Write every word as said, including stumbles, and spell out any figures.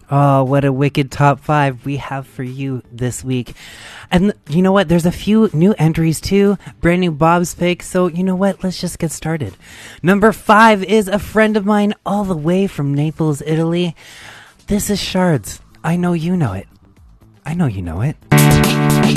Oh, what a wicked top five we have for you this week. And you know what? There's a few new entries too. Brand new Bob's pick. So you know what? Let's just get started. Number five is a friend of mine all the way from Naples, Italy. This is Shards. I know you know it. I know you know it.